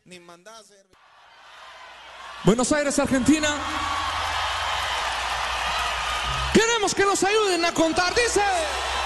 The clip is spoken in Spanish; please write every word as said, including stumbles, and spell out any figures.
Ni mandás a hacer. Buenos Aires, Argentina. Queremos que nos ayuden a contar, dice.